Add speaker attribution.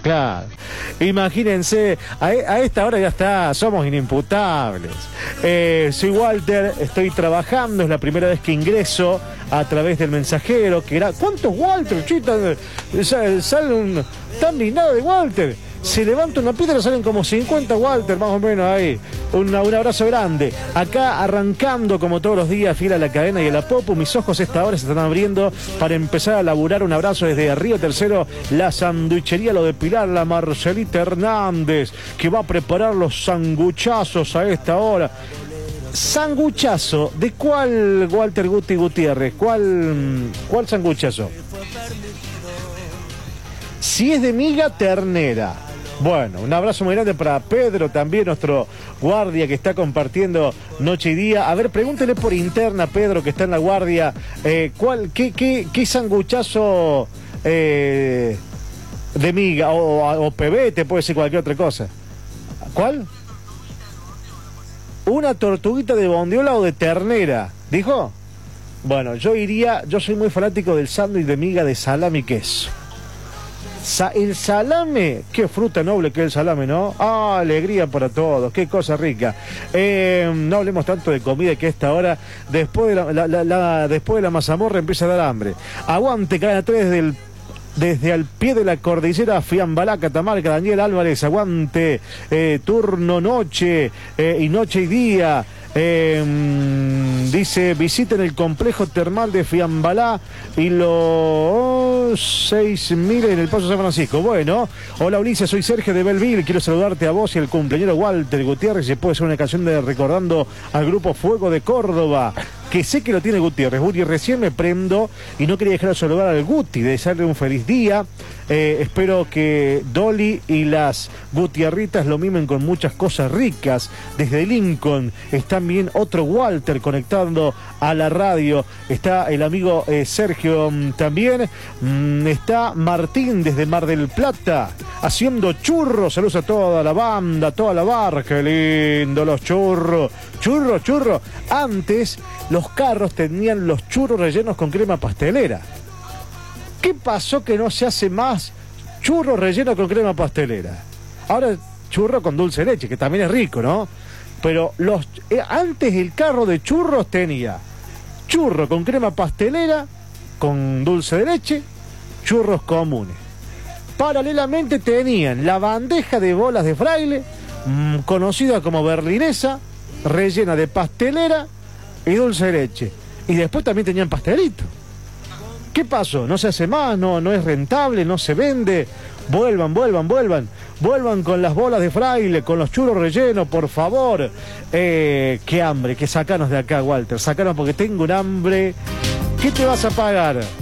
Speaker 1: claro. Imagínense, a esta hora ya está, somos inimputables. Soy Walter, estoy trabajando, es la primera vez que ingreso a través del mensajero. ¿Cuántos Walter, chita? Sale un tan blindado de Walter. Se levanta una piedra, salen como 50 Walter, más o menos ahí. Un abrazo grande. Acá arrancando como todos los días, fiel a la cadena y a la Popu. Mis ojos a esta hora se están abriendo para empezar a laburar. Un abrazo desde Río Tercero, la sanduichería Lo de Pilar, la Marcelita Hernández, que va a preparar los sanguchazos a esta hora. ¿Sanguchazo? ¿De cuál, Walter Guti Gutiérrez? ¿Cuál sanguchazo? Si es de miga, ternera. Bueno, un abrazo muy grande para Pedro, también nuestro guardia que está compartiendo noche y día. A ver, pregúntele por interna, Pedro, que está en la guardia, ¿qué sanguchazo de miga o pebete, puede ser cualquier otra cosa? ¿Cuál? ¿Una tortuguita de bondiola o de ternera? ¿Dijo? Bueno, yo soy muy fanático del sándwich de miga de salame y queso. El salame, qué fruta noble que es el salame, ¿no? Ah, alegría para todos, qué cosa rica. No hablemos tanto de comida que a esta hora, después de la mazamorra empieza a dar hambre. Aguante, cadena 3 desde al pie de la cordillera, Fiambalá, Catamarca, Daniel Álvarez, aguante, turno noche y noche y día. Dice, visiten el complejo termal de Fiambalá y los 6.000 en el Paso San Francisco. Bueno, hola Ulises, soy Sergio de Belleville, quiero saludarte a vos y al cumpleañero Walter Gutiérrez. Se puede hacer una canción de recordando al grupo Fuego de Córdoba, que sé que lo tiene Gutiérrez. Guti, recién me prendo y no quería dejar de saludar al Guti, de desearle un feliz día. Espero que Dolly y las Gutierritas lo mimen con muchas cosas ricas. Desde Lincoln está bien otro Walter conectando a la radio. Está el amigo Sergio también. Está Martín desde Mar del Plata haciendo churros. Saludos a toda la banda, a toda la barra. Qué lindo los churros. Churros. Antes los carros tenían los churros rellenos con crema pastelera. ¿Qué pasó que no se hace más churro relleno con crema pastelera? Ahora churro con dulce de leche, que también es rico, ¿no? Pero antes el carro de churros tenía churro con crema pastelera, con dulce de leche, churros comunes. Paralelamente tenían la bandeja de bolas de fraile, conocida como berlinesa, rellena de pastelera y dulce de leche. Y después también tenían pastelito. ¿Qué pasó? ¿No se hace más? ¿No es rentable? ¿No se vende? Vuelvan con las bolas de fraile, con los churros rellenos, por favor. Qué hambre, que sacanos de acá, Walter. Sacanos porque tengo un hambre. ¿Qué te vas a pagar?